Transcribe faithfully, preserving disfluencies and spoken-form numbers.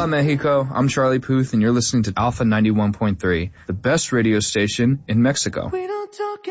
Hola, Mexico. I'm Charlie Puth, and you're listening to Alpha ninety-one point three, the best radio station in Mexico.